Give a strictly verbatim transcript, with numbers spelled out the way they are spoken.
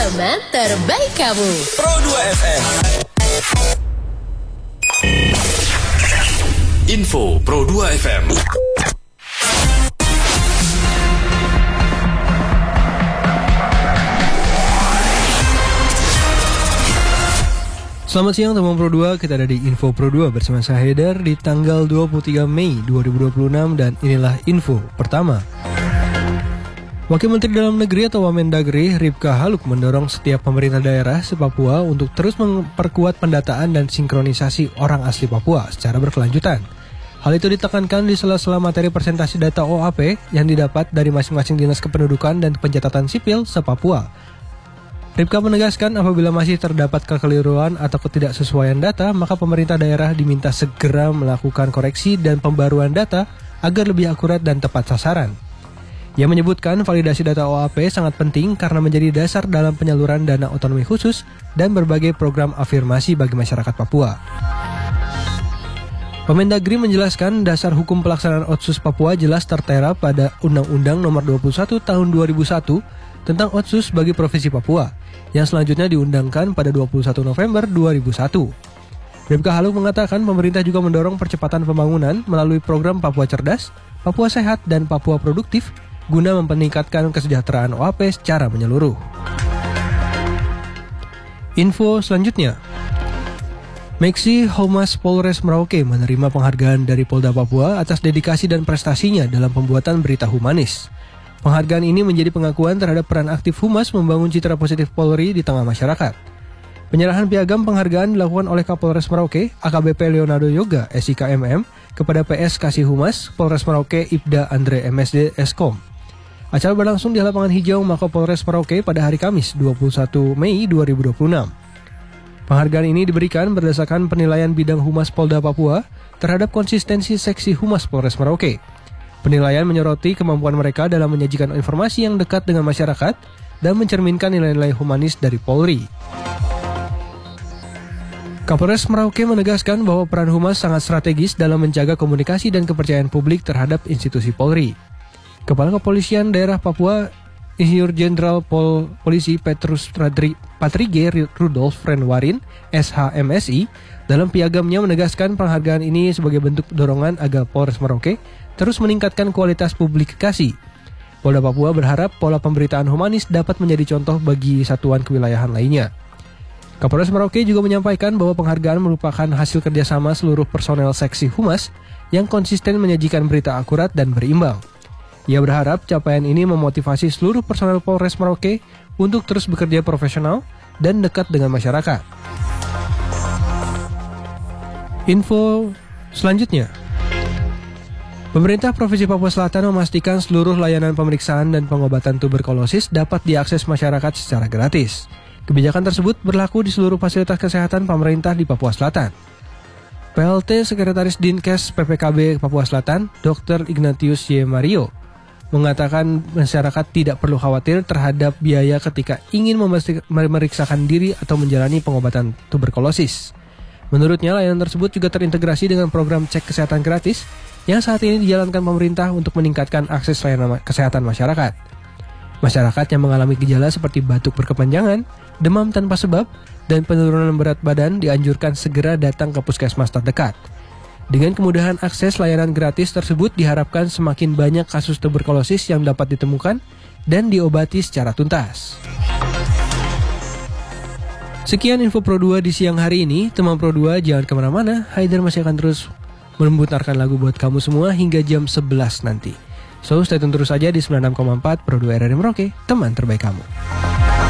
teman terbaik kamu. Pro dua F M. Info Pro dua F M. Selamat siang teman Pro dua, kita ada di Info Pro dua bersama saya Haidar di tanggal dua puluh tiga Mei dua ribu dua puluh enam dan inilah info pertama. Wakil Menteri Dalam Negeri atau Wamendagri Ripka Haluk mendorong setiap pemerintah daerah se-Papua untuk terus memperkuat pendataan dan sinkronisasi orang asli Papua secara berkelanjutan. Hal itu ditekankan di sela-sela materi presentasi data O A P yang didapat dari masing-masing Dinas Kependudukan dan Pencatatan Sipil se-Papua. Ripka menegaskan apabila masih terdapat kekeliruan atau ketidaksesuaian data, maka pemerintah daerah diminta segera melakukan koreksi dan pembaruan data agar lebih akurat dan tepat sasaran. Ia menyebutkan validasi data O A P sangat penting karena menjadi dasar dalam penyaluran dana otonomi khusus dan berbagai program afirmasi bagi masyarakat Papua. Wamendagri menjelaskan dasar hukum pelaksanaan Otsus Papua jelas tertera pada Undang-Undang Nomor dua puluh satu Tahun dua ribu satu tentang Otsus bagi Provinsi Papua, yang selanjutnya diundangkan pada dua puluh satu November dua ribu satu. Ripka Haluk mengatakan pemerintah juga mendorong percepatan pembangunan melalui program Papua Cerdas, Papua Sehat, dan Papua Produktif guna meningkatkan kesejahteraan O A P secara menyeluruh. Info selanjutnya. Meksi Humas Polres Merauke menerima penghargaan dari Polda Papua atas dedikasi dan prestasinya dalam pembuatan berita humanis. Penghargaan ini menjadi pengakuan terhadap peran aktif Humas membangun citra positif Polri di tengah masyarakat. Penyerahan piagam penghargaan dilakukan oleh Kapolres Merauke, A K B P Leonardo Yoga, S I K M M, kepada P S Kasih Humas, Polres Merauke, Ibda Andre M S D Eskom. Acara berlangsung di lapangan hijau Mako Polres Merauke pada hari Kamis, dua puluh satu Mei dua ribu dua puluh enam. Penghargaan ini diberikan berdasarkan penilaian bidang Humas Polda Papua terhadap konsistensi seksi Humas Polres Merauke. Penilaian menyoroti kemampuan mereka dalam menyajikan informasi yang dekat dengan masyarakat dan mencerminkan nilai-nilai humanis dari Polri. Kapolres Merauke menegaskan bahwa peran Humas sangat strategis dalam menjaga komunikasi dan kepercayaan publik terhadap institusi Polri. Kepala Kepolisian Daerah Papua, Insinyur Jenderal Pol Polisi Petrus Patrige Rudolf Renwarin, S H M S I, dalam piagamnya menegaskan penghargaan ini sebagai bentuk dorongan agar Polres Merauke terus meningkatkan kualitas publikasi. Polda Papua berharap pola pemberitaan humanis dapat menjadi contoh bagi satuan kewilayahan lainnya. Kapolres Merauke juga menyampaikan bahwa penghargaan merupakan hasil kerjasama seluruh personel seksi Humas yang konsisten menyajikan berita akurat dan berimbang. Ia berharap capaian ini memotivasi seluruh personel Polres Merauke untuk terus bekerja profesional dan dekat dengan masyarakat. Info selanjutnya. Pemerintah Provinsi Papua Selatan memastikan seluruh layanan pemeriksaan dan pengobatan tuberkulosis dapat diakses masyarakat secara gratis. Kebijakan tersebut berlaku di seluruh fasilitas kesehatan pemerintah di Papua Selatan. P L T Sekretaris Dinkes P P K B Papua Selatan, Doktor Ignatius Y. Mario, mengatakan masyarakat tidak perlu khawatir terhadap biaya ketika ingin memeriksakan diri atau menjalani pengobatan tuberkulosis. Menurutnya, layanan tersebut juga terintegrasi dengan program cek kesehatan gratis yang saat ini dijalankan pemerintah untuk meningkatkan akses layanan kesehatan masyarakat. Masyarakat yang mengalami gejala seperti batuk berkepanjangan, demam tanpa sebab, dan penurunan berat badan dianjurkan segera datang ke puskesmas terdekat. Dengan kemudahan akses layanan gratis tersebut diharapkan semakin banyak kasus tuberkulosis yang dapat ditemukan dan diobati secara tuntas. Sekian info Pro dua di siang hari ini. Teman Pro dua, jangan kemana-mana. Haidar masih akan terus memutarkan lagu buat kamu semua hingga jam sebelas nanti. So, stay tune terus saja di sembilan puluh enam koma empat Pro dua R R I Merauke, teman terbaik kamu.